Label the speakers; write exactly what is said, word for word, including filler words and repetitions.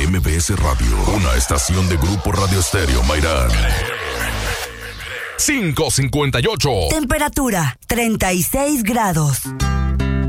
Speaker 1: M B S Radio, una estación de Grupo Radio Estéreo Mairán.
Speaker 2: cinco cincuenta y ocho.
Speaker 3: Temperatura treinta y seis grados.